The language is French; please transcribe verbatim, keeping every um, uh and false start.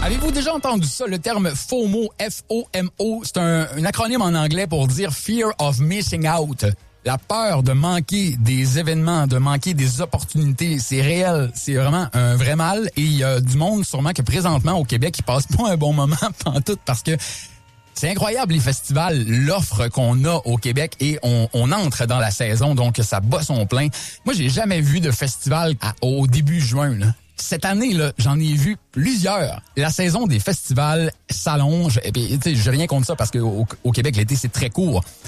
Avez-vous déjà entendu ça, le terme FOMO, F O M O? C'est un, un acronyme en anglais pour dire Fear of Missing Out. La peur de manquer des événements, de manquer des opportunités, c'est réel, c'est vraiment un vrai mal. Et il y a du monde sûrement que présentement au Québec, qui passe pas un bon moment pantoute parce que c'est incroyable les festivals, l'offre qu'on a au Québec et on, on entre dans la saison, donc ça bat son plein. Moi, j'ai jamais vu de festival à, au début juin, là. Cette année, là, j'en ai vu plusieurs. La saison des festivals s'allonge. Et puis, tu sais, j'ai rien contre ça parce qu'au au Québec, l'été, c'est très court.